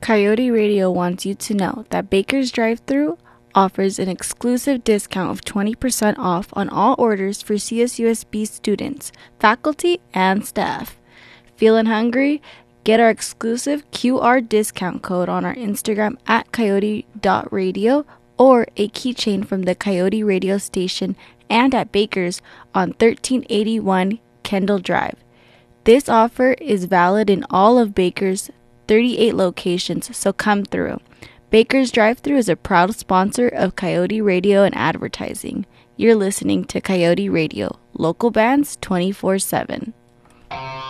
Coyote Radio wants you to know that Baker's Drive-Thru offers an exclusive discount of 20% off on all orders for CSUSB students, faculty, and staff. Feeling hungry? Get our exclusive QR discount code on our Instagram at coyote.radio or a keychain from the Coyote Radio station and at Baker's on 1381 Kendall Drive. This offer is valid in all of Baker's 38 locations, so come through. Baker's Drive-Thru is a proud sponsor of Coyote Radio and Advertising. You're listening to Coyote Radio, local bands 24/7.